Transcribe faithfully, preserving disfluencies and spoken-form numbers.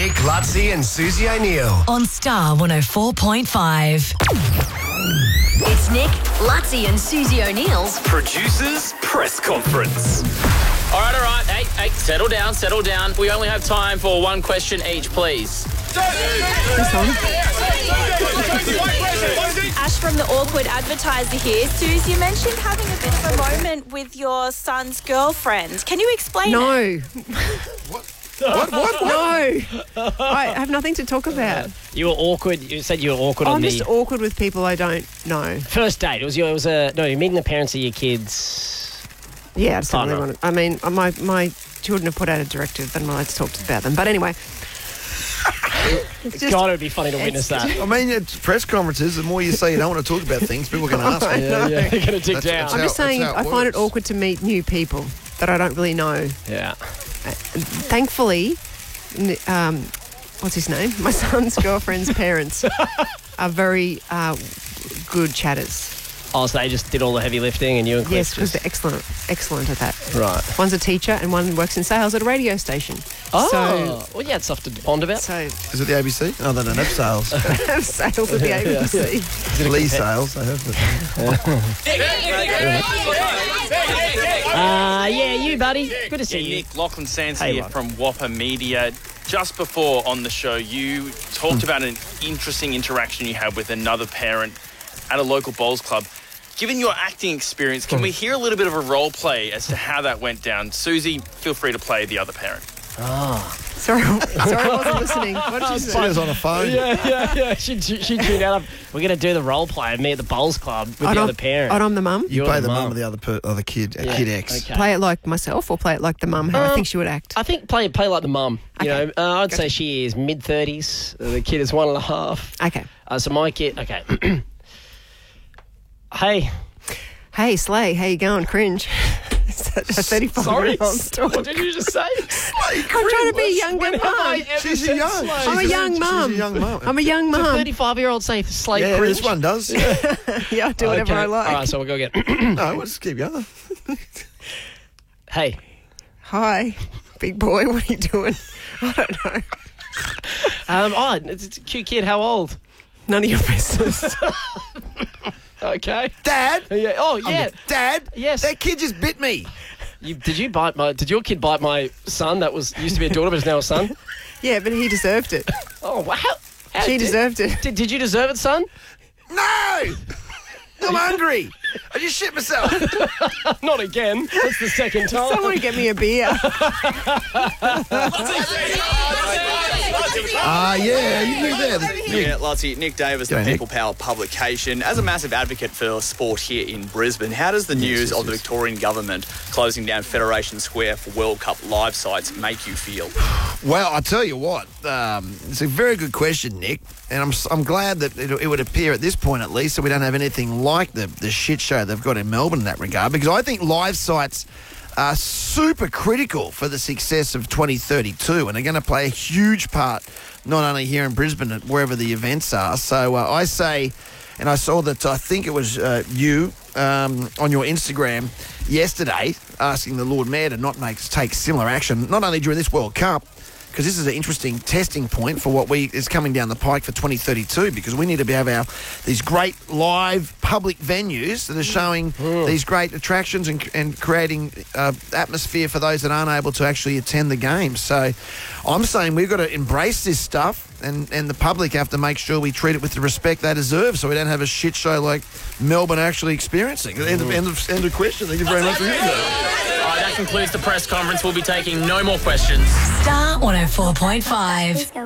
Nick, Lutzi and Susie O'Neill. On Star one oh four point five. It's Nick, Lutzi and Susie O'Neill's Producers Press Conference. All right, all right. Hey, hey, settle down, settle down. We only have time for one question each, please. Ash from the Awkward Advertiser here. Suze, you mentioned having a bit of a moment with your son's girlfriend. Can you explain No. it? What? What? What? No. I have nothing to talk about. You were awkward. You said you were awkward on I'm the just awkward with people I don't know. first date. It was your. It was a no. You're meeting the parents of your kids. Yeah, I just don't Oh, really no. want to. I mean, my my children have put out a directive that I'm allowed to talk about them. But anyway. Just- God, it would be funny to witness that. I mean, it's press conferences. The more you say you don't want to talk about things, people are going to ask. I you. know. Yeah, you're gonna dig That's- down. that's I'm how- just saying, that's how I it find it works. awkward to meet new people that I don't really know. Yeah. Thankfully, n- um, what's his name? My son's girlfriend's parents are very uh, good chatters. Oh, so they just did all the heavy lifting, and you and Cliff Yes, because just... they're excellent, excellent at that. Right. One's a teacher and one works in sales at a radio station. Oh, So, well, yeah, it's stuff to bond about. so Is it the A B C? Oh, they don't have sales. have sales at the A B C. Lee sales, they have. Uh, yeah, you, buddy. Good to see Yeah, you. Nick, Lachlan Sands Hey, here Lach. from Whopper Media. Just before on the show, you talked about an interesting interaction you had with another parent at a local bowls club. Given your acting experience, can we hear a little bit of a role play as to how that went down? Susie, feel free to play the other parent. Sorry, sorry, I wasn't listening. What did you She say? was on a phone. Yeah, yeah, yeah. She, she, she tuned out. We're going to do the role play of me at the bowls club with I the don't- other parent. I don't- I'm the mum. You You're play the the mum mum. of the other per, other kid, uh, Yeah, kid X. okay. Play it like myself or play it like the mum, how I Um, think she would act. I think play play like the mum. You Okay. know, uh, I'd say she is mid thirties. Uh, the kid is one and a half. Okay. Uh, so my kid, okay. Hey, Hey, Slay, how you going? Cringe. Is that a thirty-five-year-old what talk? did you just say? I'm trying to be a young When have I mum. ever She's said a young. slave? I'm a She's young mum. She's a young mum. I'm a young Does a mum. thirty-five-year-old say slave Yeah, cringe? this one does. Yeah, I'll do whatever Okay. I like. All right, so we'll go again. No, we'll just keep going. Hey, Hi, big boy, what are you doing? I don't know. um, oh, it's, it's a cute kid. How old? None of your business. Okay. Dad? Yeah. Oh, I'm yeah. the- Dad? Yes. That kid just bit me. You, did you bite my? Did your kid bite my son? That was used to be a daughter, but is now a son. Yeah, but he deserved it. Oh wow! How She did- deserved it. Did, did you deserve it, son? No! I'm hungry. I just shit myself. Not again. That's the second time. Someone get me a beer. Ah, yeah, you knew that. Yeah, Lutzi, Nick Davis, the G'day, Nick. People Power publication. As a massive advocate for sport here in Brisbane, how does the news yes, of the yes. Victorian government closing down Federation Square for World Cup live sites make you feel? Well, I tell you what, um, it's a very good question, Nick, and I'm I'm glad that it, it would appear at this point at least that we don't have anything like the the shit show they've got in Melbourne in that regard, because I think live sites are super critical for the success of twenty thirty-two, and they're going to play a huge part not only here in Brisbane but wherever the events are. So uh, I say, and I saw that I think it was uh, you um, on your Instagram yesterday asking the Lord Mayor to not make take similar action, not only during this World Cup, because this is an interesting testing point for what we is coming down the pike for twenty thirty-two, because we need to be have our these great live public venues that are showing these great attractions and, and creating uh, atmosphere for those that aren't able to actually attend the games. So I'm saying we've got to embrace this stuff, and, and the public have to make sure we treat it with the respect they deserve, so we don't have a shit show like Melbourne actually experiencing. End of, end of, end of question. Thank you very much for hearing that. All right, that concludes the press conference. We'll be taking no more questions. Star one oh four point five.